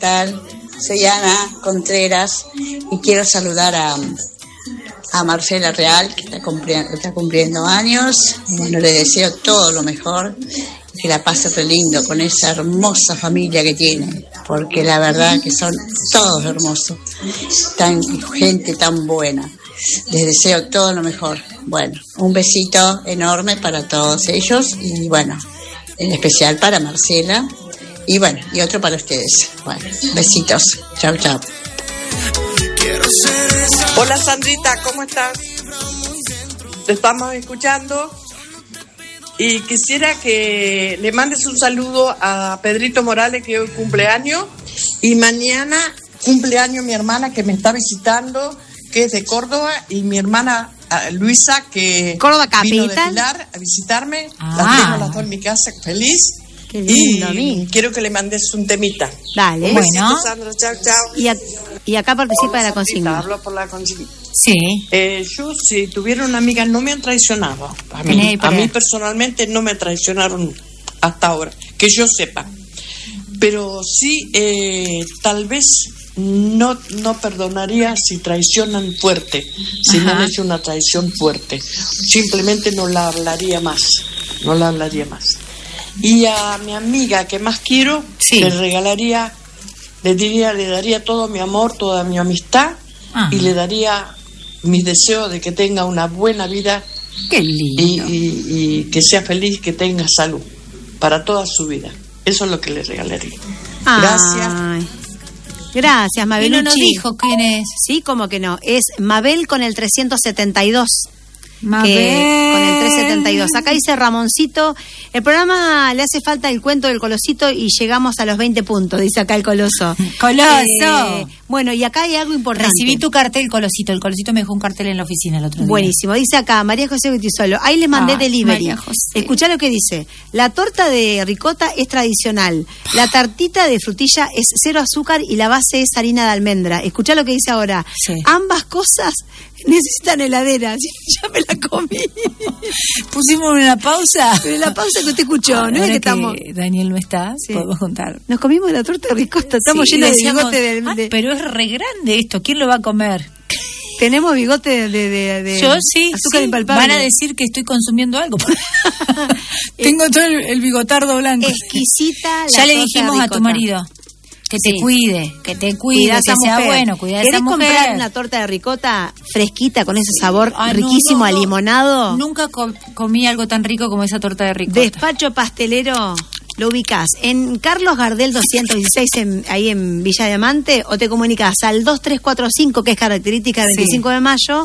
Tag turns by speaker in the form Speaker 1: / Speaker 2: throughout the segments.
Speaker 1: tal? Soy Ana Contreras y quiero saludar a Marcela Real, que está cumpliendo años. Bueno, le deseo todo lo mejor, que la pase re lindo con esa hermosa familia que tiene, porque la verdad que son todos hermosos, gente tan buena. Les deseo todo lo mejor. Bueno, un besito enorme para todos ellos y bueno, en especial para Marcela y bueno, y otro para ustedes. Bueno, besitos. Chau, chau.
Speaker 2: Hola Sandrita, ¿cómo estás? Te estamos escuchando y quisiera que le mandes un saludo a Pedrito Morales, que hoy cumpleaños, y mañana cumpleaños mi hermana que me está visitando, que es de Córdoba, y mi hermana Luisa, que
Speaker 3: Córdoba
Speaker 2: vino
Speaker 3: capital
Speaker 2: de Pilar a visitarme. Las tengo las dos en mi casa, feliz.
Speaker 3: Qué lindo,
Speaker 2: y quiero que le mandes un temita.
Speaker 3: Dale.
Speaker 2: Un besito,
Speaker 4: Bueno.
Speaker 2: Sandra, chao, chao.
Speaker 3: Y acá participa de la consigna.
Speaker 2: Hablo por la consigna.
Speaker 4: Sí.
Speaker 2: Yo, si tuviera una amiga, no me han traicionado. A
Speaker 4: Tenés para-
Speaker 2: mí personalmente no me traicionaron hasta ahora, que yo sepa. Pero sí, tal vez no perdonaría si traicionan fuerte, si me han hecho una traición fuerte. Simplemente no la hablaría más. Y a mi amiga que más quiero,
Speaker 4: Sí.
Speaker 2: le daría todo mi amor, toda mi amistad,
Speaker 4: Ajá.
Speaker 2: y le daría mis deseos de que tenga una buena vida
Speaker 4: Qué lindo.
Speaker 2: y que sea feliz, que tenga salud para toda su vida. Eso es lo que le regalaría. Gracias.
Speaker 3: Ay. Gracias,
Speaker 4: Y
Speaker 3: Mabel.
Speaker 4: no nos dijo quién es.
Speaker 3: Sí, como que no. Es Mabel con el 372.
Speaker 4: Mabel.
Speaker 3: Con el 372. Acá dice Ramoncito, el programa le hace falta el cuento del Colosito y llegamos a los 20 puntos, dice acá el Coloso.
Speaker 4: Coloso.
Speaker 3: Bueno, y acá hay algo importante.
Speaker 4: Recibí tu cartel, Colosito. El Colosito me dejó un cartel en la oficina el otro día.
Speaker 3: Buenísimo. Dice acá, María José Gutisolo, ahí les mandé
Speaker 4: Ay,
Speaker 3: delivery.
Speaker 4: María José.
Speaker 3: Escuchá lo que dice. La torta de ricota es tradicional. La tartita de frutilla es 0 azúcar y la base es harina de almendra. Escuchá lo que dice ahora.
Speaker 4: Sí.
Speaker 3: Ambas cosas necesitan heladera. Ya me la comí.
Speaker 4: Pusimos una pausa.
Speaker 3: Pero la pausa que usted escuchó, ¿no?
Speaker 4: Ahora
Speaker 3: Es que
Speaker 4: que
Speaker 3: estamos...
Speaker 4: Daniel no está,
Speaker 3: Sí.
Speaker 4: podemos contar.
Speaker 3: Nos comimos la torta de ricota. Estamos
Speaker 4: Sí,
Speaker 3: llenos de
Speaker 4: decíamos,
Speaker 3: bigote de...
Speaker 4: pero es re grande esto. ¿Quién lo va a comer?
Speaker 3: Tenemos bigote de
Speaker 4: Yo sí,
Speaker 3: azúcar
Speaker 4: sí.
Speaker 3: impalpable.
Speaker 4: Van a decir que estoy consumiendo algo. Tengo todo el bigotardo blanco.
Speaker 3: Exquisita la
Speaker 4: Ya le
Speaker 3: torta de
Speaker 4: dijimos a tu
Speaker 3: ricota.
Speaker 4: marido que te
Speaker 3: Sí.
Speaker 4: cuide, que
Speaker 3: Cuidá a
Speaker 4: que
Speaker 3: esa
Speaker 4: sea
Speaker 3: mujer.
Speaker 4: bueno, cuidar a esa
Speaker 3: ¿Querés
Speaker 4: mujer.
Speaker 3: comprar una torta de ricota fresquita con ese sabor
Speaker 4: Ah, no,
Speaker 3: riquísimo
Speaker 4: no,
Speaker 3: a
Speaker 4: no.
Speaker 3: limonado?
Speaker 4: Nunca comí algo tan rico como esa torta de ricota.
Speaker 3: Despacho pastelero, lo ubicás en Carlos Gardel 216, ahí en Villa Diamante, o te comunicás al 2345, que es característica del
Speaker 4: Sí.
Speaker 3: 25 de mayo,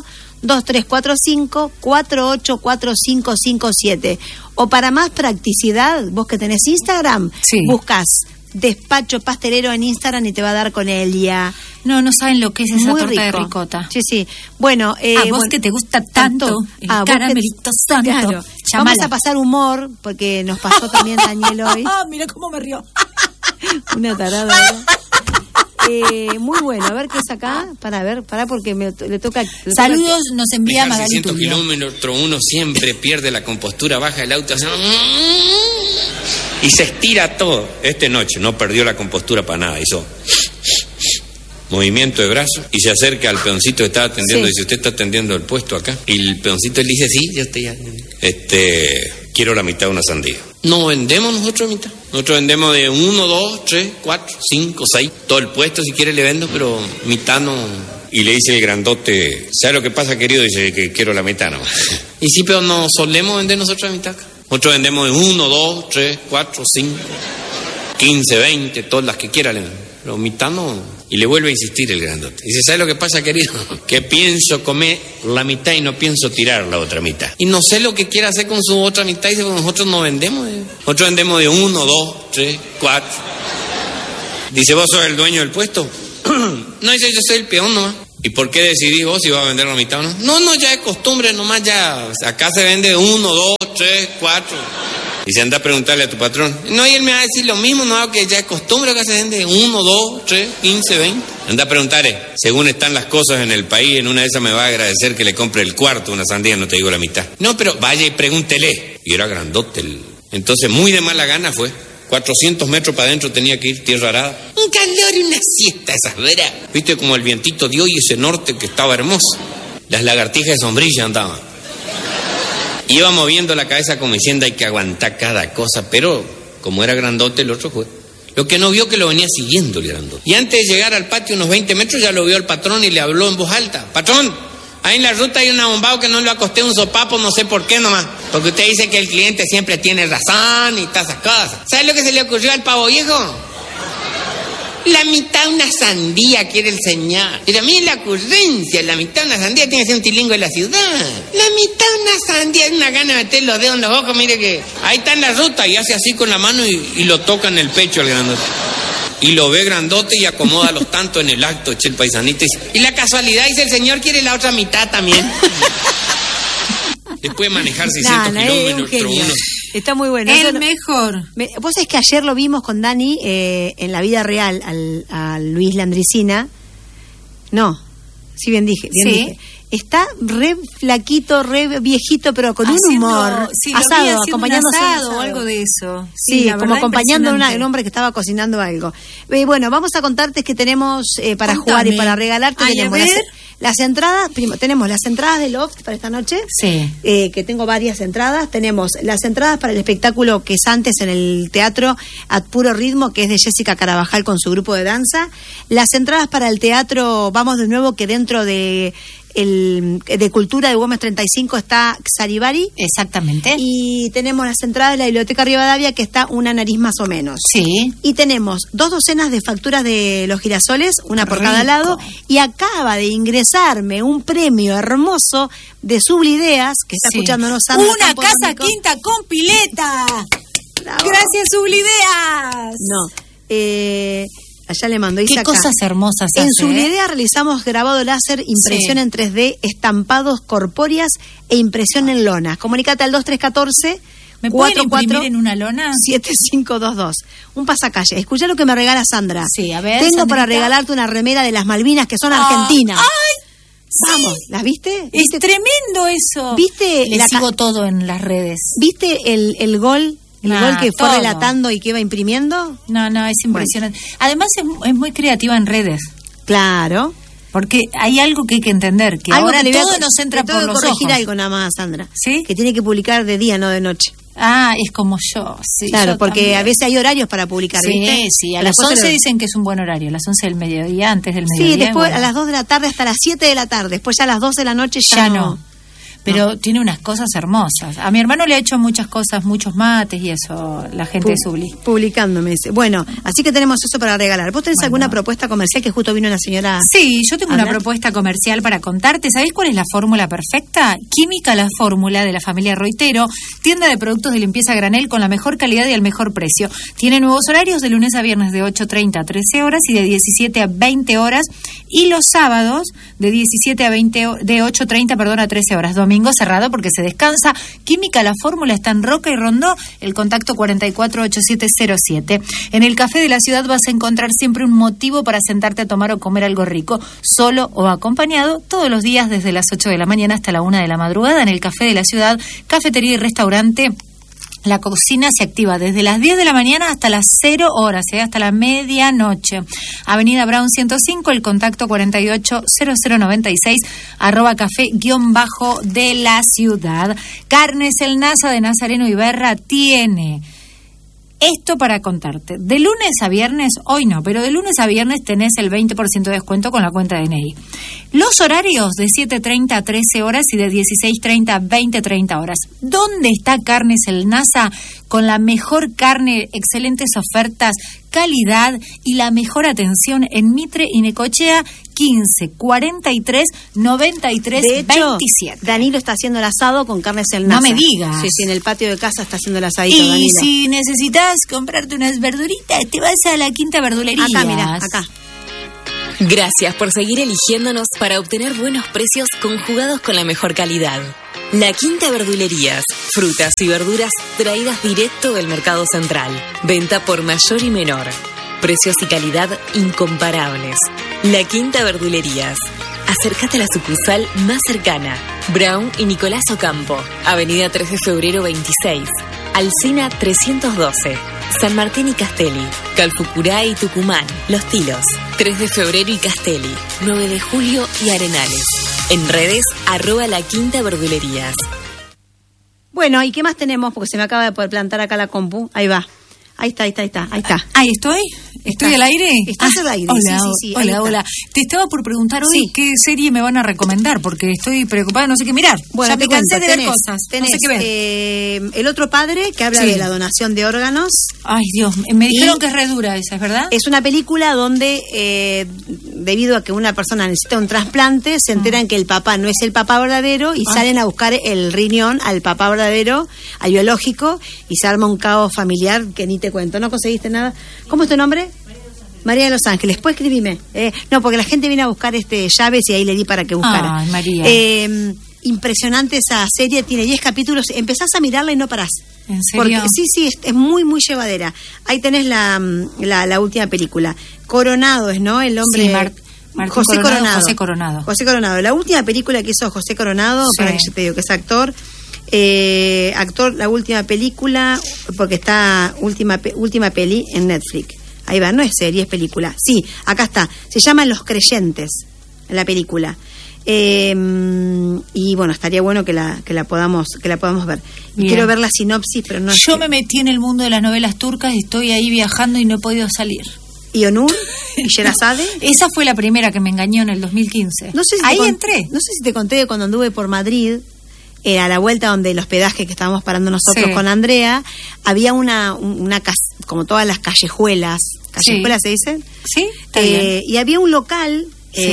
Speaker 3: 2345-484557. O para más practicidad, vos que tenés Instagram,
Speaker 4: Sí.
Speaker 3: buscás Despacho Pastelero en Instagram y te va a dar con Elia.
Speaker 4: No saben lo que es esa
Speaker 3: Muy
Speaker 4: torta de
Speaker 3: rico.
Speaker 4: ricota.
Speaker 3: Sí, sí. Bueno,
Speaker 4: A vos
Speaker 3: bueno,
Speaker 4: que te gusta tanto el
Speaker 3: Ah, vos que-
Speaker 4: caramelito santo.
Speaker 3: Claro.
Speaker 4: Llamala.
Speaker 3: Vamos a pasar humor, porque nos pasó también Daniel hoy.
Speaker 4: Ah, mira cómo me rió.
Speaker 3: Una tarada, ¿no? Muy bueno, a ver qué es acá. Para porque le toca.
Speaker 4: Saludos nos envía
Speaker 5: Dejar
Speaker 4: Magali
Speaker 5: 600
Speaker 4: Tulio.
Speaker 5: kilómetros uno siempre pierde la compostura, baja el auto hace... y se estira todo. Noche no perdió la compostura para nada, hizo movimiento de brazo y se acerca al peoncito que estaba atendiendo.
Speaker 3: Sí.
Speaker 5: Dice, ¿usted está atendiendo el puesto acá? Y el peoncito le dice, sí, yo estoy quiero la mitad de una sandía. No vendemos nosotros mitad. Nosotros vendemos de 1, 2, 3, 4, 5, 6. Todo el puesto si quiere le vendo, pero mitad no. Y le dice el grandote, ¿sabe lo que pasa, querido? Dice que quiero la mitad nomás. Y sí, pero no solemos vender nosotros la mitad acá. Nosotros vendemos de 1, 2, 3, 4, 5, 15, 20, todas las que quiera le vendo. Pero mitad no. Y le vuelve a insistir el grandote. Dice, ¿sabe lo que pasa, querido? Que pienso comer la mitad y no pienso tirar la otra mitad. Y no sé lo que quiere hacer con su otra mitad. Dice, pues nosotros no vendemos. Nosotros vendemos de 1, 2, 3, 4. Dice, ¿vos sos el dueño del puesto? No, dice, yo soy el peón nomás. ¿Y por qué decidís vos si vas a vender la mitad o no? No, ya es costumbre nomás, ya. Acá se vende de 1, 2, 3, 4. Y se anda a preguntarle a tu patrón. No, y él me va a decir lo mismo, no, que ya es costumbre que se vende 1, 2, 3, 15, 20. Anda a preguntarle, según están las cosas en el país, en una de esas me va a agradecer que le compre el cuarto una sandía, no te digo la mitad. No, pero vaya y pregúntele. Y era grandote. Entonces, muy de mala gana fue. 400 metros para adentro tenía que ir tierra arada. Un calor y una siesta esas veras. Viste como el vientito dio y ese norte que estaba hermoso. Las lagartijas de sombrilla andaban. Iba moviendo la cabeza como diciendo hay que aguantar cada cosa, pero como era grandote el otro fue. Lo que no vio que lo venía siguiendo el grandote. Y antes de llegar al patio unos 20 metros ya lo vio el patrón y le habló en voz alta. Patrón, ahí en la ruta hay un abombado que no le acosté un sopapo, no sé por qué nomás. Porque usted dice que el cliente siempre tiene razón y todas esas cosas. ¿Sabe lo que se le ocurrió al pavo viejo? La mitad una sandía quiere el señor. Pero miren la ocurrencia, la mitad una sandía tiene que ser un tilingo de la ciudad. La mitad una sandía, es una gana de meter los dedos en los ojos, mire que ahí está en la ruta y hace así con la mano y lo toca en el pecho al grandote. Y lo ve grandote y acomoda los tantos en el acto, eche el paisanito y dice, y la casualidad dice el señor quiere la otra mitad también. Después de manejar 600 kilómetros uno.
Speaker 3: Está muy bueno.
Speaker 4: El mejor.
Speaker 3: Vos sabés que ayer lo vimos con Dani en la vida real a Luis Landricina. No, sí, bien dije. Está re flaquito, re viejito, pero con un humor.
Speaker 4: Sí,
Speaker 3: asado, acompañando
Speaker 4: asado o algo de eso.
Speaker 3: Sí, como acompañando a un hombre que estaba cocinando algo. Bueno, vamos a contarte que tenemos para jugar y para regalarte. Tenemos las entradas, tenemos las entradas de Loft para esta noche.
Speaker 4: Sí.
Speaker 3: Que tengo varias entradas. Tenemos las entradas para el espectáculo que es antes en el teatro A Puro Ritmo, que es de Jessica Carabajal con su grupo de danza. Las entradas para el teatro Vamos de Nuevo, que dentro de Cultura de Gómez 35 está Xaribari.
Speaker 4: Exactamente.
Speaker 3: Y tenemos las entradas de la Biblioteca Rivadavia, que está Una Nariz Más o Menos.
Speaker 4: Sí.
Speaker 3: Y tenemos 2 docenas de facturas de Los Girasoles, una por cada lado. Y acaba de ingresarme un premio hermoso de Sublideas, que está escuchándonos Sandra.
Speaker 4: Una casa quinta con pileta.
Speaker 3: Bravo.
Speaker 4: Gracias, Sublideas.
Speaker 3: No, allá le mando.
Speaker 4: Qué cosas hermosas hace.
Speaker 3: En Sublidea realizamos grabado láser, impresión en 3D, estampados corpóreas e impresión en lonas. Comunicate al 2314
Speaker 4: ¿Me pueden imprimir en una lona?
Speaker 3: 7522. Un pasacalle. Escuchá lo que me regala Sandra.
Speaker 4: Sí, a ver,
Speaker 3: tengo
Speaker 4: Sandrita,
Speaker 3: para regalarte una remera de las Malvinas que son argentinas.
Speaker 4: ¡Ay!
Speaker 3: Vamos,
Speaker 4: Sí.
Speaker 3: ¿las viste?
Speaker 4: Es tremendo eso.
Speaker 3: ¿Viste?
Speaker 4: Le sigo todo en las redes.
Speaker 3: ¿Viste el gol? El gol que fue
Speaker 4: todo.
Speaker 3: relatando y que iba imprimiendo.
Speaker 4: No, es impresionante. Además es muy creativa en redes.
Speaker 3: Claro.
Speaker 4: Porque hay algo que hay que entender, que
Speaker 3: Algo
Speaker 4: ahora
Speaker 3: que
Speaker 4: todo nos entra por los ojos.
Speaker 3: corregir algo nada más, Sandra.
Speaker 4: ¿Sí?
Speaker 3: Que tiene que publicar de día, no de noche.
Speaker 4: Es como yo. Sí,
Speaker 3: claro,
Speaker 4: yo
Speaker 3: porque
Speaker 4: también.
Speaker 3: a veces hay horarios para publicar, ¿viste?
Speaker 4: Sí, a las 11 dicen que es un buen horario, a las 11 del mediodía, antes del mediodía.
Speaker 3: Sí, después
Speaker 4: bueno.
Speaker 3: a las 2 de la tarde hasta las 7 de la tarde, después ya a las 12 de la noche
Speaker 4: ya no. Pero tiene unas cosas hermosas. A mi hermano le ha hecho muchas cosas, muchos mates y eso, la gente de Subli.
Speaker 3: Publicándome ese. Bueno, así que tenemos eso para regalar. ¿Vos tenés alguna propuesta comercial que justo vino una señora?
Speaker 4: Sí, yo tengo una propuesta comercial para contarte. ¿Sabés cuál es la fórmula perfecta? Química La Fórmula, de la familia Roitero, tienda de productos de limpieza a granel con la mejor calidad y al mejor precio. Tiene nuevos horarios de lunes a viernes de 8:30 a 13 horas y de 17 a 20 horas. Y los sábados de 17 a 20, de 8:30, a 13 horas. Domingo cerrado porque se descansa. Química La Fórmula está en Roca y Rondó, el contacto 448707. En el Café de la Ciudad vas a encontrar siempre un motivo para sentarte a tomar o comer algo rico, solo o acompañado, todos los días desde las 8 de la mañana hasta la 1 de la madrugada en el Café de la Ciudad, cafetería y restaurante. La cocina se activa desde las 10 de la mañana hasta las 0 horas, hasta la medianoche. Avenida Brown 105, el contacto 480096, @café_de la ciudad. Carnes El Nasa de Nazareno Iberra tiene esto para contarte. De lunes a viernes, hoy no, pero de lunes a viernes tenés el 20% de descuento con la cuenta de DNI. Los horarios de 7:30 a 13 horas y de 16:30 a 20:30 horas. ¿Dónde está Carnes El Nasa? Con la mejor carne, excelentes ofertas, calidad y la mejor atención en Mitre y Necochea, 15 43 93
Speaker 3: de hecho,
Speaker 4: 27.
Speaker 3: Danilo está haciendo el asado con Carnes El Nasa.
Speaker 4: No me digas.
Speaker 3: Sí, en el patio de casa está haciendo el asadito,
Speaker 4: Y
Speaker 3: Danilo.
Speaker 4: si necesitas comprarte unas verduritas, te vas a la Quinta Verdulería.
Speaker 3: Acá, mira, acá.
Speaker 6: Gracias por seguir eligiéndonos para obtener buenos precios conjugados con la mejor calidad. La Quinta Verdulerías, frutas y verduras traídas directo del mercado central. Venta por mayor y menor. Precios y calidad incomparables. La Quinta Verdulerías. Acércate a la sucursal más cercana. Brown y Nicolás Ocampo. Avenida 3 de febrero 26. Alsina 312. San Martín y Castelli, Calfucurá y Tucumán, Los Tilos, 3 de febrero y Castelli, 9 de julio y Arenales. En redes, @La Quinta Verdulerías.
Speaker 3: Bueno, ¿y qué más tenemos? Porque se me acaba de poder plantar acá la compu. Ahí va. Ahí está.
Speaker 4: Ahí estoy. ¿Estoy al aire?
Speaker 3: Estás al aire.
Speaker 4: Hola,
Speaker 3: sí.
Speaker 4: Hola. Te estaba por preguntar hoy qué serie me van a recomendar, porque estoy preocupada, no sé qué mirar.
Speaker 3: Bueno,
Speaker 4: ya me cansé de ver cosas.
Speaker 3: Tenés,
Speaker 4: no sé qué ver.
Speaker 3: El otro padre, que habla de la donación de órganos.
Speaker 4: Ay, Dios, me dijeron que es re dura esa, ¿es verdad?
Speaker 3: Es una película donde, debido a que una persona necesita un trasplante, se enteran que el papá no es el papá verdadero y salen a buscar el riñón al papá verdadero, al biológico, y se arma un caos familiar que ni te cuento. ¿No conseguiste nada? ¿Cómo es tu nombre? María de Los Ángeles. Pues escribime. No, porque la gente viene a buscar llaves y ahí le di para que buscara.
Speaker 4: Ay, María.
Speaker 3: Impresionante esa serie, tiene 10 capítulos. Empezás a mirarla y no parás.
Speaker 4: ¿En serio?
Speaker 3: Porque, sí, es muy, muy llevadera. Ahí tenés la última película. Coronado es, ¿no? El hombre...
Speaker 4: Sí,
Speaker 3: José
Speaker 4: Coronado.
Speaker 3: José Coronado. La última película que hizo José Coronado, para que yo te digo que es actor. La última película, porque está última peli en Netflix. Ahí va, no es serie, es película. Sí, acá está. Se llama Los Creyentes, la película. Y bueno, estaría bueno que la podamos ver. Y quiero ver la sinopsis, pero no.
Speaker 4: Yo me metí en el mundo de las novelas turcas y estoy ahí viajando y no he podido salir.
Speaker 3: ¿Y Onur? ¿Y Sherazade?
Speaker 4: Esa fue la primera que me engañó en el 2015. Ahí entré.
Speaker 3: No sé si te conté que cuando anduve por Madrid, a la vuelta donde el hospedaje que estábamos parando nosotros con Andrea, había una como todas las callejuelas. ¿Callejuelas se dicen? Sí, está bien. Y había un local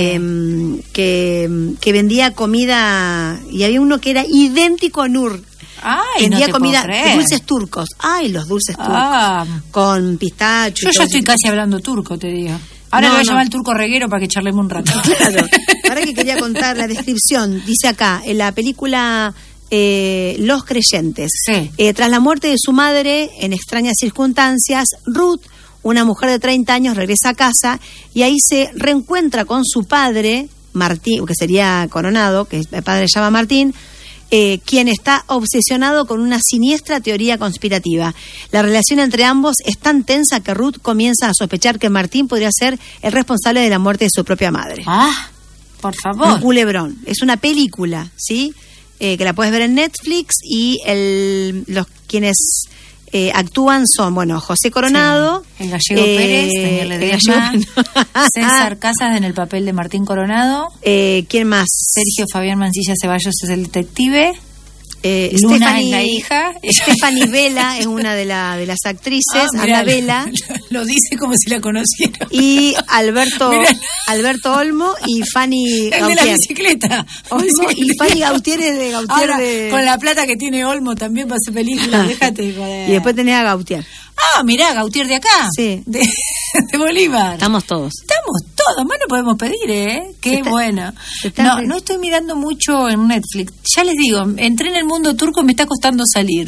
Speaker 3: que vendía comida, y había uno que era idéntico a Nur.
Speaker 4: Ay,
Speaker 3: vendía
Speaker 4: no
Speaker 3: comida, dulces turcos. Ay, los dulces turcos. Con pistacho.
Speaker 4: Yo ya estoy casi hablando turco, te digo. Ahora le voy a llamar al turco reguero para que charlemos un rato.
Speaker 3: Claro. Ahora que quería contar la descripción, dice acá, en la película Los Creyentes. Tras la muerte de su madre, en extrañas circunstancias, Ruth, una mujer de 30 años, regresa a casa y ahí se reencuentra con su padre, Martín, que sería Coronado, que el padre se llama Martín, quien está obsesionado con una siniestra teoría conspirativa. La relación entre ambos es tan tensa que Ruth comienza a sospechar que Martín podría ser el responsable de la muerte de su propia madre.
Speaker 4: Por favor.
Speaker 3: Un culebrón. Es una película, ¿sí? Que la puedes ver en Netflix, y los quienes actúan son, bueno, José Coronado,
Speaker 4: el Gallego Pérez, Daniel Ledesma, César Casas en el papel de Martín Coronado.
Speaker 3: ¿Quién más?
Speaker 4: Sergio Fabián Mancilla Ceballos es el detective.
Speaker 3: Luna
Speaker 4: es la hija.
Speaker 3: Stephanie Vela es una de las actrices. Ana Vela.
Speaker 4: Lo dice como si la conociera.
Speaker 3: Y Alberto Olmo y Fanny Gautier.
Speaker 4: El de la bicicleta.
Speaker 3: Olmo y Fanny Gautier es de Gautier.
Speaker 4: Ahora, con la plata que tiene Olmo también para hacer películas, déjate.
Speaker 3: Y después tenés a Gautier.
Speaker 4: Mirá, Gautier de acá.
Speaker 3: Sí.
Speaker 4: De Bolívar.
Speaker 3: Estamos todos.
Speaker 4: Más no podemos pedir, Qué bueno. No estoy mirando mucho en Netflix. Ya les digo, entré en el mundo turco y me está costando salir.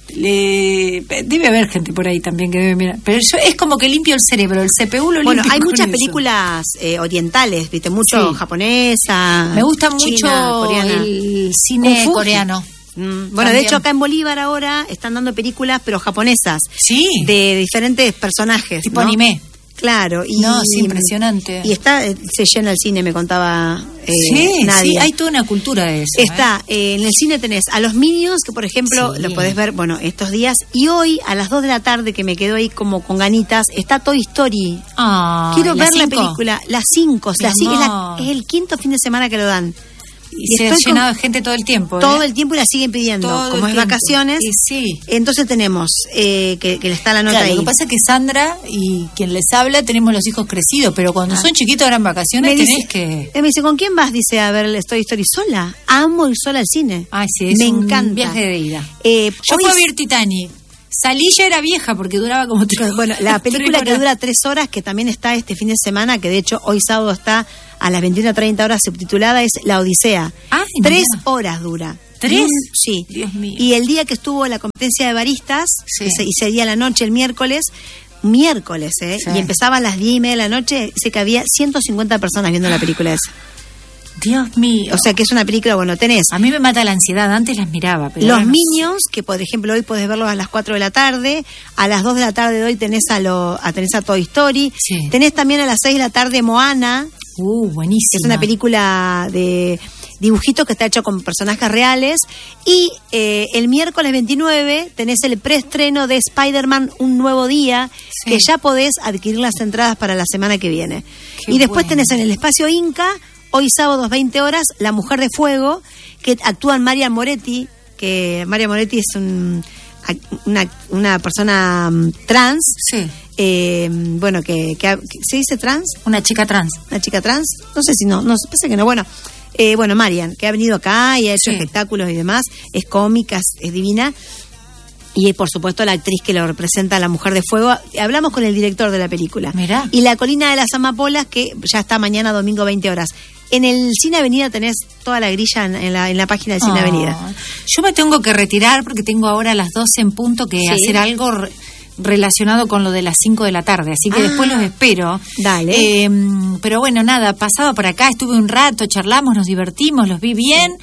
Speaker 4: Debe haber gente por ahí también que debe mirar. Pero yo es como que limpio el cerebro, el CPU lo limpio.
Speaker 3: Bueno, hay muchas películas orientales, ¿viste? Mucho japonesa.
Speaker 4: Me gusta
Speaker 3: China,
Speaker 4: mucho
Speaker 3: coreana.
Speaker 4: el cine coreano.
Speaker 3: Bueno,
Speaker 4: también.
Speaker 3: de hecho acá en Bolívar ahora están dando películas, pero japonesas.
Speaker 4: Sí.
Speaker 3: De diferentes personajes.
Speaker 4: Tipo anime.
Speaker 3: Claro.
Speaker 4: Es impresionante.
Speaker 3: Y se llena el cine, me contaba Nadia.
Speaker 4: Sí, hay toda una cultura de eso.
Speaker 3: En el cine tenés a los Minions, que por ejemplo lo podés ver, estos días. Y hoy, a las 2 de la tarde, que me quedo ahí como con ganitas, está Toy Story. Quiero ver la película. Las 5. Es el 5º fin de semana que lo dan.
Speaker 4: Y se ha llenado de gente todo el tiempo.
Speaker 3: Todo el tiempo, y la siguen pidiendo. Como es vacaciones. Entonces tenemos que le está la nota ahí.
Speaker 4: Lo que pasa es que Sandra y quien les habla tenemos los hijos crecidos, pero cuando son chiquitos eran vacaciones, me dice,
Speaker 3: ¿con quién vas? Dice, a ver, Toy Story sola. Amo ir sola al cine.
Speaker 4: Me encanta. Viaje de ida. Yo fui a ver Titanic. Salí, ya era vieja porque duraba como 3 horas.
Speaker 3: Bueno, la película que dura 3 horas, que también está este fin de semana, que de hecho hoy sábado está a las 21:30 horas subtitulada, es La Odisea. 3 horas dura.
Speaker 4: ¿3?
Speaker 3: Sí.
Speaker 4: Dios mío.
Speaker 3: Y el día que estuvo la competencia de baristas, ese día a la noche, el miércoles, y empezaban a las 10:30 de la noche, sé que había 150 personas viendo la película esa.
Speaker 4: Dios mío.
Speaker 3: O sea que es una película, bueno, tenés...
Speaker 4: A mí me mata la ansiedad, antes las miraba. Pero
Speaker 3: Los
Speaker 4: ahora no
Speaker 3: Minions, que por ejemplo hoy podés verlos a las 4 de la tarde, a las 2 de la tarde de hoy tenés a Toy Story,
Speaker 4: Sí.
Speaker 3: tenés también a las 6 de la tarde Moana,
Speaker 4: buenísima.
Speaker 3: que es una película de dibujitos que está hecho con personajes reales, y el miércoles 29 tenés el preestreno de Spider-Man Un Nuevo Día,
Speaker 4: Sí.
Speaker 3: que ya podés adquirir las entradas para la semana que viene.
Speaker 4: Qué
Speaker 3: Y después
Speaker 4: bueno.
Speaker 3: tenés en el Espacio Inca, hoy sábados 20 horas, La Mujer de Fuego, que actúan Marian Moretti, que Marian Moretti es una persona trans,
Speaker 4: Sí.
Speaker 3: bueno, que ¿se dice trans?
Speaker 4: Una chica trans.
Speaker 3: Una chica trans, no sé si no pasa que no, bueno, Marian, que ha venido acá y ha hecho
Speaker 4: Sí.
Speaker 3: espectáculos y demás, es cómica, es divina, y por supuesto la actriz que lo representa, La Mujer de Fuego. Hablamos con el director de la película.
Speaker 4: Mirá.
Speaker 3: Y La Colina de las Amapolas, que ya está mañana domingo 20 horas. En el Cine Avenida tenés toda la grilla en la página del Cine Avenida.
Speaker 4: Yo me tengo que retirar porque tengo ahora a las 12 en punto que
Speaker 3: Sí.
Speaker 4: hacer algo relacionado con lo de las 5 de la tarde, así que después los espero.
Speaker 3: Dale.
Speaker 4: Pero bueno, nada, pasaba por acá, estuve un rato, charlamos, nos divertimos, los vi bien.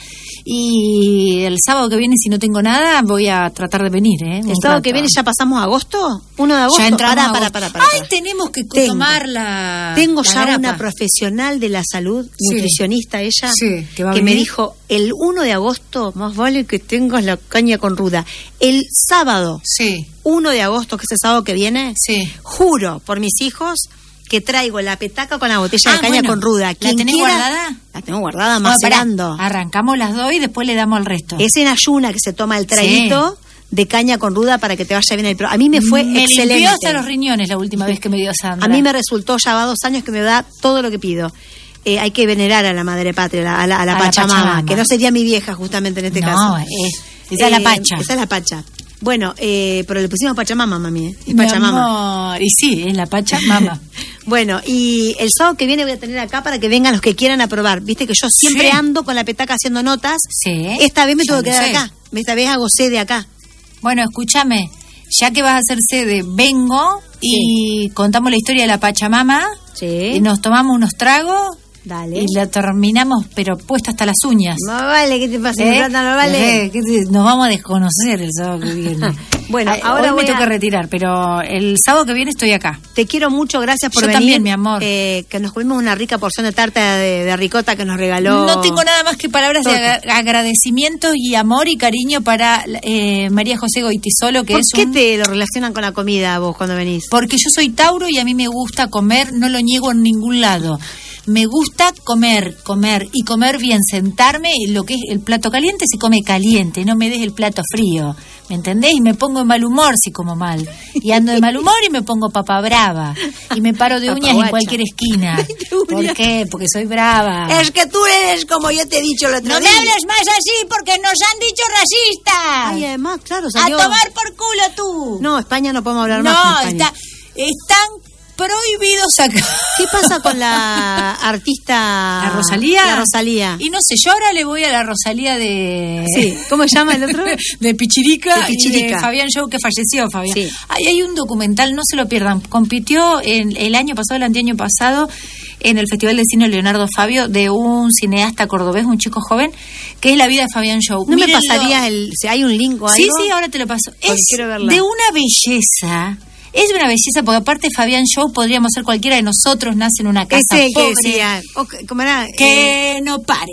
Speaker 4: Y el sábado que viene, si no tengo nada, voy a tratar de venir.
Speaker 3: ¿El sábado que viene ya pasamos a agosto? 1 de agosto.
Speaker 4: Ya entramos
Speaker 3: Para.
Speaker 4: Ay, tenemos que tomar la...
Speaker 3: Tengo
Speaker 4: la
Speaker 3: ya
Speaker 4: grapa.
Speaker 3: una profesional de la salud,
Speaker 4: Sí.
Speaker 3: nutricionista ella,
Speaker 4: Sí, que va a
Speaker 3: que me
Speaker 4: venir.
Speaker 3: dijo, el 1 de agosto, más vale que tengas la caña con ruda. El sábado,
Speaker 4: Sí,
Speaker 3: 1 de agosto, que es el sábado que viene,
Speaker 4: sí.
Speaker 3: juro por mis hijos que traigo la petaca con la botella de caña
Speaker 4: bueno,
Speaker 3: con ruda.
Speaker 4: ¿la
Speaker 3: Quien
Speaker 4: tenés
Speaker 3: quiera,
Speaker 4: guardada?
Speaker 3: La tengo guardada,
Speaker 4: Bueno, pará,
Speaker 3: macerando.
Speaker 4: arrancamos las 2 y después le damos al resto.
Speaker 3: Es en ayuna que se toma el traguito de caña con ruda para que te vaya bien el A mí me fue excelente.
Speaker 4: Limpió hasta los riñones la última vez que me dio Sandra.
Speaker 3: A mí me resultó, ya va 2 años que me da todo lo que pido. Hay que venerar a la madre patria, a la Pachamama, que no sería mi vieja justamente en este caso.
Speaker 4: No, esa es la Pacha.
Speaker 3: Esa es la Pacha. Bueno, pero le pusimos Pachamama, mami. Es
Speaker 4: Mi
Speaker 3: Pachamama.
Speaker 4: amor. Y sí, es la Pachamama.
Speaker 3: Bueno, y el sábado que viene voy a tener acá para que vengan los que quieran a probar. Viste que yo siempre
Speaker 4: Sí.
Speaker 3: ando con la petaca haciendo notas.
Speaker 4: Sí.
Speaker 3: Esta vez me
Speaker 4: Ya
Speaker 3: tuve que
Speaker 4: lo
Speaker 3: quedar
Speaker 4: sé.
Speaker 3: acá. Esta vez hago sede acá.
Speaker 4: Bueno, escúchame, ya que vas a hacer sede, vengo y contamos la historia de la Pachamama.
Speaker 3: Sí.
Speaker 4: Y nos tomamos unos tragos.
Speaker 3: Dale.
Speaker 4: Y la terminamos, pero puesta hasta las uñas.
Speaker 3: No vale, ¿qué te pasa? No vale.
Speaker 4: Nos vamos a desconocer el sábado que viene.
Speaker 3: Bueno,
Speaker 4: Ay,
Speaker 3: ahora
Speaker 4: hoy
Speaker 3: voy
Speaker 4: me tengo
Speaker 3: a-
Speaker 4: que retirar, pero el sábado que viene estoy acá.
Speaker 3: Te quiero mucho, gracias por
Speaker 4: Yo
Speaker 3: venir.
Speaker 4: también, mi amor.
Speaker 3: Que nos comimos una rica porción de tarta de ricota que nos regaló.
Speaker 4: No tengo nada más que palabras de
Speaker 3: Toto.
Speaker 4: agradecimiento y amor y cariño para María José Goitisolo, que
Speaker 3: ¿Por
Speaker 4: es
Speaker 3: qué
Speaker 4: un...
Speaker 3: te lo relacionan con la comida vos cuando venís?
Speaker 4: Porque yo soy Tauro y a mí me gusta comer, no lo niego en ningún lado. Me gusta comer y comer bien, sentarme, y lo que es el plato caliente se come caliente, no me des el plato frío, ¿me entendés? Y me pongo de mal humor si como mal. Y ando de mal humor y me pongo papa brava. Y me paro de
Speaker 3: Papa
Speaker 4: uñas
Speaker 3: guacha.
Speaker 4: en cualquier esquina. ¿Por qué? Porque soy brava.
Speaker 3: Es que tú eres como yo te he dicho el otro
Speaker 4: No
Speaker 3: día.
Speaker 4: me hables más así porque nos han dicho racistas.
Speaker 3: Ay, además, claro,
Speaker 4: A
Speaker 3: salió...
Speaker 4: tomar por culo tú.
Speaker 3: No, España no podemos hablar
Speaker 4: No,
Speaker 3: más con España.
Speaker 4: están prohibidos acá.
Speaker 3: ¿Qué pasa con la artista...
Speaker 4: ¿La Rosalía?
Speaker 3: La Rosalía.
Speaker 4: Y no sé, yo ahora le voy a la Rosalía de...
Speaker 3: Sí, ¿cómo se llama el otro?
Speaker 4: de Pichirica,
Speaker 3: De Pichirica.
Speaker 4: y de Fabián Show, que falleció Fabián.
Speaker 3: Sí.
Speaker 4: Ay, hay un documental, no se lo pierdan. Compitió el año pasado, el anteaño pasado, en el Festival de Cine Leonardo Fabio, de un cineasta cordobés, un chico joven, que es la vida de Fabián Show.
Speaker 3: ¿No
Speaker 4: Mírenlo.
Speaker 3: me pasaría si hay un link o algo?
Speaker 4: Sí, sí, ahora te lo paso.
Speaker 3: Porque
Speaker 4: Es
Speaker 3: quiero verla.
Speaker 4: de una belleza. Es de una belleza, porque aparte Fabián Show podríamos ser cualquiera de nosotros, nace en una casa
Speaker 3: Ese que
Speaker 4: pobre.
Speaker 3: decía... ¿Cómo era?
Speaker 4: Que no pare.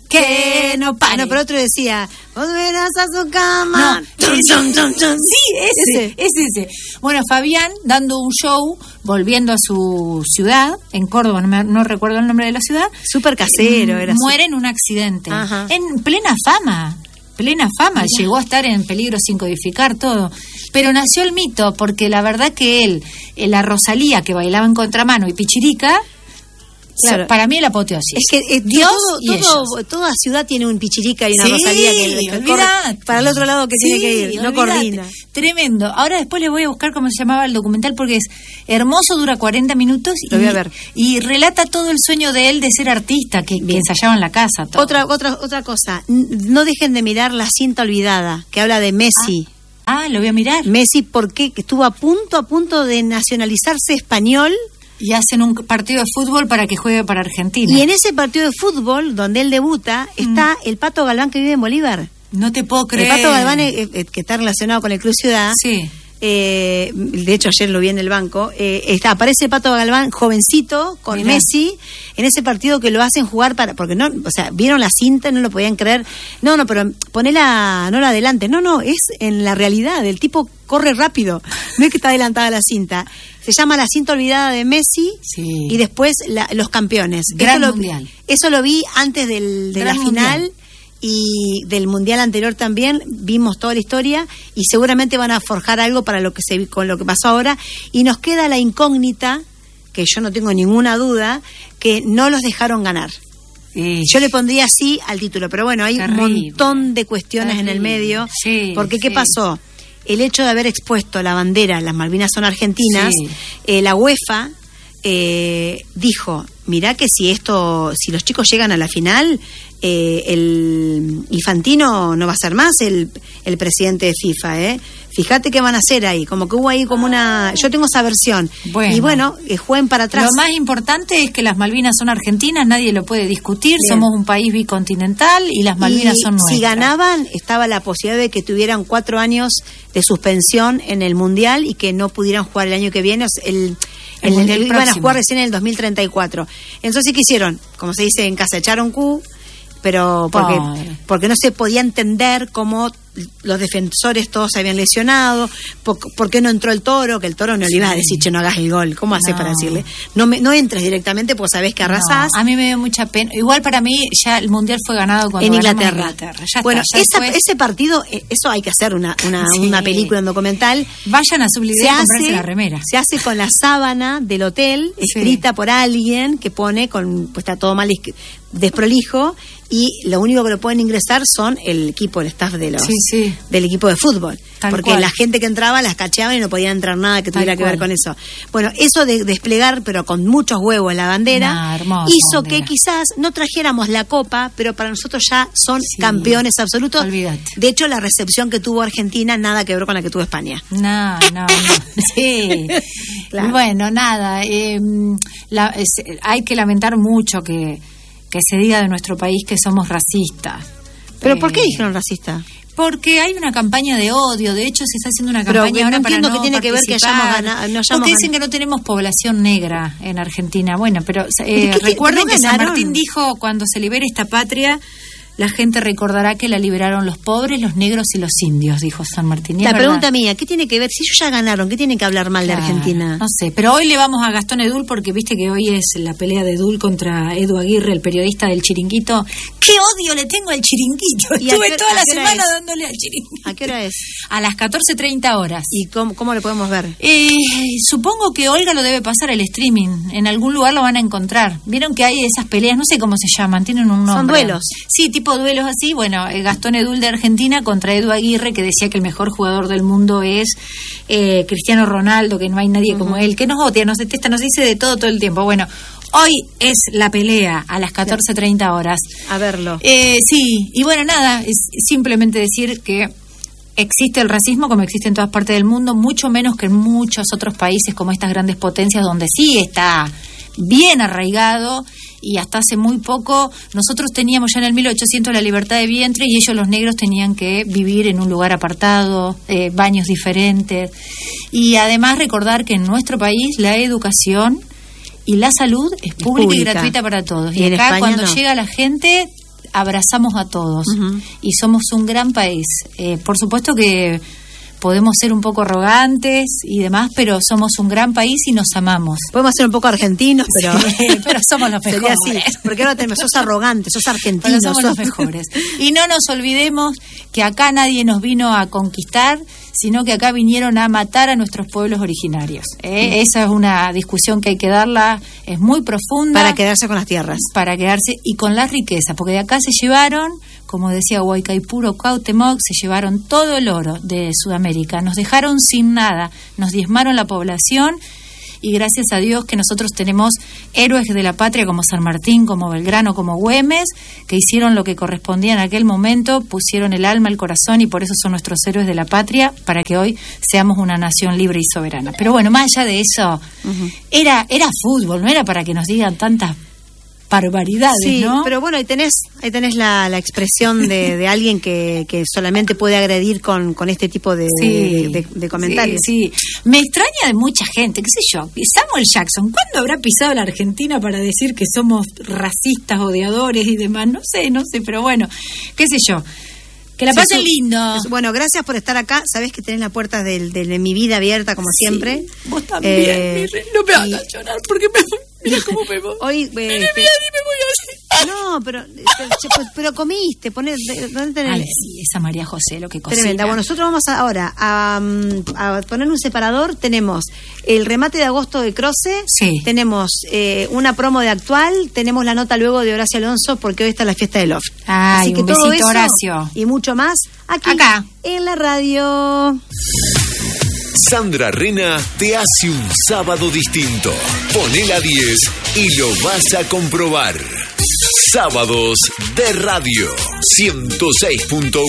Speaker 4: Que no pare.
Speaker 3: No, pero otro decía... Volverás a su cama.
Speaker 4: No, sí, es ese. Bueno, Fabián dando un show, volviendo a su ciudad, en Córdoba, no recuerdo el nombre de la ciudad.
Speaker 3: Súper casero era.
Speaker 4: Muere en un accidente.
Speaker 3: Ajá.
Speaker 4: En plena fama. Mirá. Llegó a estar en peligro sin codificar todo. Pero nació el mito, porque la verdad que él, la Rosalía, que bailaba en contramano, y Pichirica,
Speaker 3: Claro.
Speaker 4: para mí es la apoteosis.
Speaker 3: Es que
Speaker 4: Dios y ellos.
Speaker 3: toda ciudad tiene un Pichirica y una
Speaker 4: Sí,
Speaker 3: Rosalía que corre
Speaker 4: olvidate.
Speaker 3: para el otro lado que tiene
Speaker 4: Sí,
Speaker 3: que ir, no
Speaker 4: olvidate.
Speaker 3: coordina.
Speaker 4: Tremendo. Ahora después les voy a buscar cómo se llamaba el documental porque es hermoso, dura 40 minutos y,
Speaker 3: Lo voy a ver.
Speaker 4: y relata todo el sueño de él de ser artista, que ensayaba en la casa. Todo.
Speaker 3: Otra cosa, no dejen de mirar La cinta olvidada, que habla de Messi.
Speaker 4: Ah, lo voy a mirar.
Speaker 3: Messi, porque estuvo a punto de nacionalizarse español
Speaker 4: Y hacen un partido de fútbol para que juegue para Argentina.
Speaker 3: Y en ese partido de fútbol, donde él debuta, está el Pato Galván, que vive en Bolívar.
Speaker 4: No te puedo creer.
Speaker 3: El Pato Galván, que está relacionado con el Club Ciudad.
Speaker 4: Sí.
Speaker 3: De hecho ayer lo vi en el banco. Aparece el Pato Galván jovencito con
Speaker 4: Mirá.
Speaker 3: Messi en ese partido que lo hacen jugar porque no, o sea, vieron la cinta, no lo podían creer. No, pero ponela, no la adelante. No, es en la realidad, el tipo corre rápido, no es que está adelantada la cinta. Se llama La cinta olvidada de Messi.
Speaker 4: Sí.
Speaker 3: Y después los campeones.
Speaker 4: Gran mundial.
Speaker 3: Eso lo vi antes de la final.
Speaker 4: Mundial.
Speaker 3: Y del mundial anterior también vimos toda la historia y seguramente van a forjar algo para lo que con lo que pasó ahora, y nos queda la incógnita, que yo no tengo ninguna duda, que no los dejaron ganar.
Speaker 4: Sí.
Speaker 3: Yo le pondría así al título, pero bueno, hay
Speaker 4: Terrible.
Speaker 3: un montón de cuestiones en el medio.
Speaker 4: Sí,
Speaker 3: porque ¿qué
Speaker 4: sí.
Speaker 3: pasó? El hecho de haber expuesto la bandera, las Malvinas son argentinas,
Speaker 4: Sí.
Speaker 3: la UEFA dijo, mirá que si los chicos llegan a la final, el Infantino no va a ser más el presidente de FIFA, Fíjate qué van a hacer ahí, como que hubo ahí como una... Yo tengo esa versión.
Speaker 4: Bueno.
Speaker 3: Y bueno, jueguen para atrás.
Speaker 4: Lo más importante es que las Malvinas son argentinas, nadie lo puede discutir.
Speaker 3: Bien.
Speaker 4: Somos un país bicontinental y las Malvinas son nuestras.
Speaker 3: Si ganaban, estaba la posibilidad de que tuvieran 4 años de suspensión en el Mundial y que no pudieran jugar el año que viene.
Speaker 4: El Mundial
Speaker 3: iban a
Speaker 4: próximo.
Speaker 3: jugar recién en el 2034. Entonces, ¿qué hicieron? Como se dice en casa, echaron Q, pero porque no se podía entender cómo los defensores todos se habían lesionado, por qué no entró el Toro, que el Toro no le iba a decir, che, no hagas el gol. ¿Cómo hace para decirle? No entres directamente porque sabés que arrasás.
Speaker 4: No, a mí me dio mucha pena. Igual para mí ya el Mundial fue ganado cuando
Speaker 3: en
Speaker 4: ganamos
Speaker 3: Inglaterra.
Speaker 4: Ya
Speaker 3: bueno,
Speaker 4: está, ya
Speaker 3: ese partido, eso hay que hacer una película, un documental.
Speaker 4: Vayan a Sublidea a comprarse la remera.
Speaker 3: Se hace con la sábana del hotel, escrita por alguien que pone, pues está todo mal desprolijo, y lo único que lo pueden ingresar son el equipo, el staff del equipo de fútbol.
Speaker 4: Tal
Speaker 3: porque
Speaker 4: cual.
Speaker 3: la gente que entraba las cacheaban y no podía entrar nada que tuviera que ver con eso. Bueno, eso de desplegar, pero con muchos huevos la bandera, hizo que quizás no trajéramos la copa, pero para nosotros ya son campeones absolutos.
Speaker 4: Olvídate.
Speaker 3: De hecho, la recepción que tuvo Argentina nada que ver con la que tuvo España.
Speaker 4: No. Sí.
Speaker 3: Claro.
Speaker 4: Bueno, nada. Hay que lamentar mucho que se diga de nuestro país que somos racistas.
Speaker 3: ¿Pero por qué dijeron racista?
Speaker 4: Porque hay una campaña de odio. De hecho, se está haciendo una campaña ahora para no
Speaker 3: que tiene que ver que hayamos ganado.
Speaker 4: Porque dicen que no tenemos población negra en Argentina. Bueno, pero recuerden que San Martín dijo, cuando se libere esta patria, la gente recordará que la liberaron los pobres, los negros y los indios, dijo San Martín.
Speaker 3: La pregunta mía, ¿qué tiene que ver? Si ellos ya ganaron, ¿qué tienen que hablar mal de Argentina?
Speaker 4: No sé, pero hoy le vamos a Gastón Edul, porque viste que hoy es la pelea de Edul contra Edu Aguirre, el periodista del Chiringuito. ¡Qué odio le tengo al Chiringuito! Estuve toda la semana dándole al Chiringuito.
Speaker 3: ¿A qué hora es?
Speaker 4: A las 14:30 horas.
Speaker 3: ¿Y cómo lo podemos ver?
Speaker 4: Supongo que Olga lo debe pasar el streaming. En algún lugar lo van a encontrar. Vieron que hay esas peleas, no sé cómo se llaman, tienen un nombre.
Speaker 3: Son duelos.
Speaker 4: Sí, tipo duelos así. Bueno, Gastón Edul de Argentina contra Edu Aguirre, que decía que el mejor jugador del mundo es Cristiano Ronaldo, que no hay nadie como él, que nos odia, nos detesta, nos dice de todo el tiempo. Bueno, hoy es la pelea a las 14:30 horas.
Speaker 3: A verlo.
Speaker 4: Sí, y bueno, nada, es simplemente decir que existe el racismo como existe en todas partes del mundo, mucho menos que en muchos otros países como estas grandes potencias donde sí está bien arraigado, y hasta hace muy poco nosotros teníamos ya en el 1800 la libertad de vientre y ellos los negros tenían que vivir en un lugar apartado, baños diferentes, y además recordar que en nuestro país la educación y la salud es pública y gratuita para todos, y acá España, cuando llega la gente abrazamos a todos y somos un gran país. Por supuesto que podemos ser un poco arrogantes y demás, pero somos un gran país y nos amamos.
Speaker 3: Podemos ser un poco argentinos, pero,
Speaker 4: sí, pero somos los mejores.
Speaker 3: Así, porque ahora sos arrogantes, sos argentinos.
Speaker 4: Pero somos los mejores. Y no nos olvidemos que acá nadie nos vino a conquistar, sino que acá vinieron a matar a nuestros pueblos originarios. Esa es una discusión que hay que darla, es muy profunda.
Speaker 3: Para quedarse con las tierras.
Speaker 4: Para quedarse y con la riqueza, porque de acá se llevaron, como decía Huaycaipuro Cuauhtémoc, se llevaron todo el oro de Sudamérica, nos dejaron sin nada, nos diezmaron la población y gracias a Dios que nosotros tenemos héroes de la patria como San Martín, como Belgrano, como Güemes, que hicieron lo que correspondía en aquel momento, pusieron el alma, el corazón, y por eso son nuestros héroes de la patria, para que hoy seamos una nación libre y soberana. Pero bueno, más allá de eso, era fútbol, no era para que nos digan tantas barbaridades,
Speaker 3: sí,
Speaker 4: ¿no?
Speaker 3: Pero bueno, ahí tenés la expresión de alguien que solamente puede agredir con este tipo de comentarios.
Speaker 4: Sí. Me extraña de mucha gente, qué sé yo, Samuel Jackson, ¿cuándo habrá pisado la Argentina para decir que somos racistas, odiadores y demás? No sé, pero bueno, qué sé yo. Que la pasen lindo.
Speaker 3: Bueno, gracias por estar acá. Sabés que tenés la puerta de mi vida abierta, como siempre.
Speaker 4: Vos también, no me hagas llorar, porque mira cómo me voy.
Speaker 3: Hoy,
Speaker 4: me voy así.
Speaker 3: No, pero comiste. ¿Dónde tenés?
Speaker 4: Ay, sí, esa María José, lo que cocina.
Speaker 3: Tremenda. Bueno, nosotros vamos ahora a poner un separador. Tenemos el remate de agosto de Croce. Sí. Tenemos una promo de Actual. Tenemos la nota luego de Horacio Alonso, porque hoy está la fiesta del Loft.
Speaker 4: Así que
Speaker 3: un
Speaker 4: todo
Speaker 3: besito,
Speaker 4: eso Horacio.
Speaker 3: Y mucho más acá en la radio.
Speaker 7: Sandra Rena te hace un sábado distinto. Poné la 10 y lo vas a comprobar. Sábados de Radio 106.1.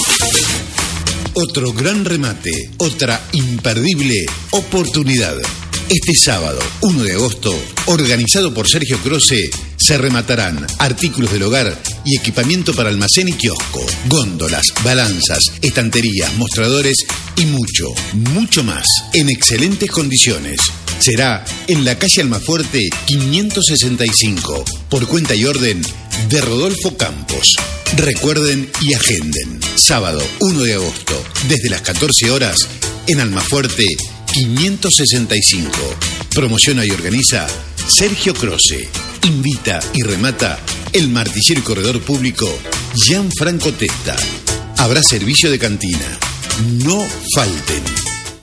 Speaker 8: Otro gran remate, otra imperdible oportunidad. Este sábado, 1 de agosto, organizado por Sergio Croce, se rematarán artículos del hogar y equipamiento para almacén y kiosco, góndolas, balanzas, estanterías, mostradores y mucho más, en excelentes condiciones. Será en la calle Almafuerte 565, por cuenta y orden de Rodolfo Campos. Recuerden y agenden. Sábado 1 de agosto, desde las 14 horas, en Almafuerte 565. Promociona y organiza Sergio Croce. Invita y remata el martillero y corredor público Gianfranco Testa. Habrá servicio de cantina. No falten.